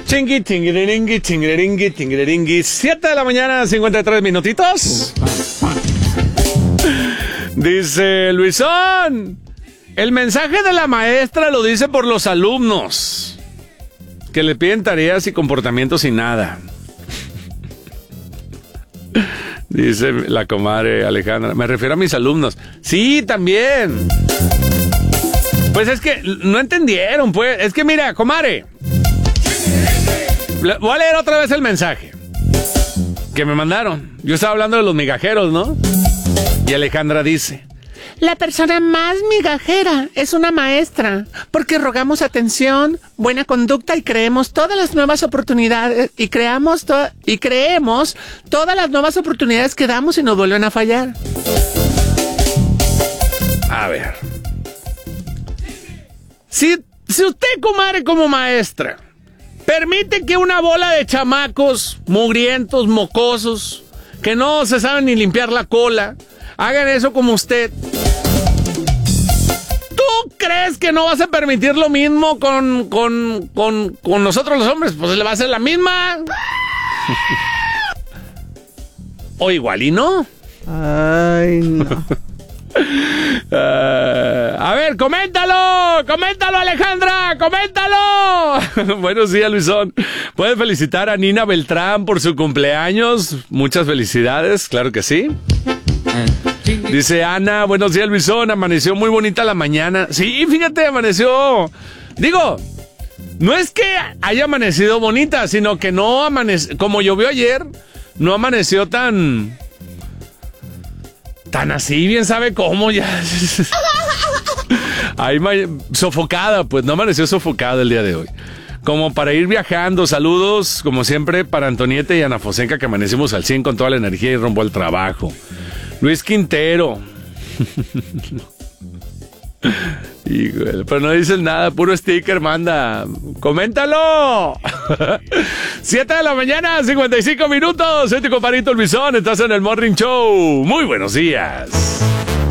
Chingui, chinguiringui, chinguiringui, chinguiringui. 7 de la mañana, 53 minutitos. Dice Luisón, el mensaje de la maestra lo dice por los alumnos, que le piden tareas y comportamientos y nada. Dice la comadre Alejandra, me refiero a mis alumnos. Sí, también. Pues es que no entendieron, pues. Es que mira, comadre, voy a leer otra vez el mensaje que me mandaron. Yo estaba hablando de los migajeros, ¿no? Y Alejandra dice, la persona más migajera es una maestra, porque rogamos atención, buena conducta y creemos todas las nuevas oportunidades y creemos todas las nuevas oportunidades que damos y nos vuelven a fallar. A ver. Si usted, comadre, como maestra, permite que una bola de chamacos mugrientos, mocosos, que no se saben ni limpiar la cola, hagan eso como usted, ¿tú crees que no vas a permitir lo mismo con nosotros los hombres? Pues le va a hacer la misma. O igual y no. Ay, no. A ver, coméntalo, Alejandra, coméntalo. Buenos días, Luisón. ¿Puedes felicitar a Nina Beltrán por su cumpleaños? Muchas felicidades, claro que sí. Dice Ana, buenos días, Luisón, amaneció muy bonita la mañana. Sí, fíjate, amaneció. Digo, no es que haya amanecido bonita, sino que no amaneció, como llovió ayer, no amaneció tan así, bien sabe cómo ya. Ahí sofocada, pues no amaneció sofocada el día de hoy. Como para ir viajando, saludos, como siempre, para Antonieta y Ana Fosenca, que amanecimos al 100 con toda la energía y rumbo al trabajo. Luis Quintero. Híjole, pero no dices nada, puro sticker, manda. ¡Coméntalo! 7 de la mañana, 55 minutos. Soy tu compadrito Luisón, estás en el Morning Show. Muy buenos días.